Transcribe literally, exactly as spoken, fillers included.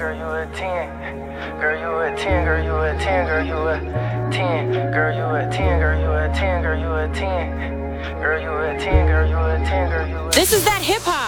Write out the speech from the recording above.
girl, you a ten. Girl, you a ten, girl, you a ten, girl, you a ten. Girl, you a ten, girl, you a ten, girl, you a ten. Girl, you a ten, girl, you a ten, girl, you a ten. This is that hip hop.